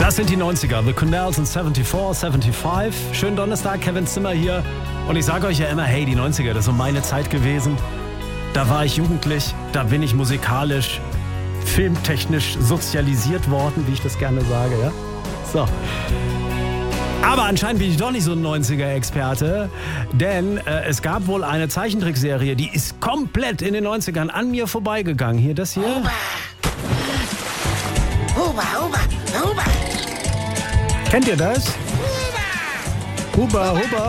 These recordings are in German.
Das sind die 90er, The Canals in 74, 75. Schönen Donnerstag, Kevin Zimmer hier. Und ich sage euch ja immer, hey, die 90er, das ist so meine Zeit gewesen. Da war ich jugendlich, da bin ich musikalisch, filmtechnisch sozialisiert worden, wie ich das gerne sage, ja? So. Aber anscheinend bin ich doch nicht so ein 90er-Experte, denn es gab wohl eine Zeichentrickserie, die ist komplett in den 90ern an mir vorbeigegangen. Hier, das hier. Huber, Huber, Huber. Kennt ihr das? Huber, Huber.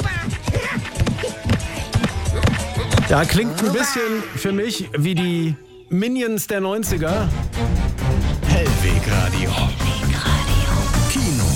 Ja, klingt ein bisschen für mich wie die Minions der 90er. Hellwegradio. Kino.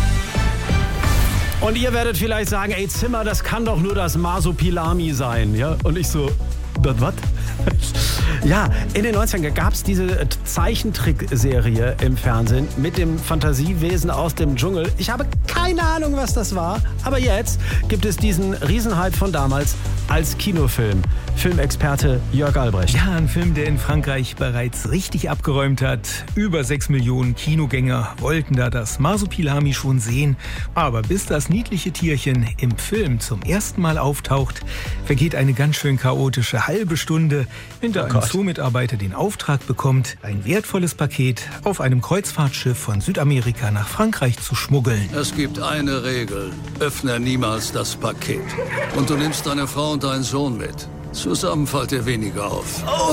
Und ihr werdet vielleicht sagen, ey Zimmer, das kann doch nur das Masopilami sein. Ja? Und ich so, das was? Ja, in den 90ern gab es diese Zeichentrickserie im Fernsehen mit dem Fantasiewesen aus dem Dschungel. Ich habe keine Ahnung, was das war. Aber jetzt gibt es diesen Riesenhype von damals als Kinofilm. Filmexperte Jörg Albrecht. Ja, ein Film, der in Frankreich bereits richtig abgeräumt hat. Über 6 Millionen Kinogänger wollten da das Masopilami schon sehen. Aber bis das niedliche Tierchen im Film zum ersten Mal auftaucht, vergeht eine ganz schön chaotische halbe Stunde, wenn da ein Zoomitarbeiter den Auftrag bekommt, ein wertvolles Paket auf einem Kreuzfahrtschiff von Südamerika nach Frankreich zu schmuggeln. Es gibt eine Regel. Öffne niemals das Paket. Und du nimmst deine Frau und deinen Sohn mit. Zusammen fällt dir weniger auf.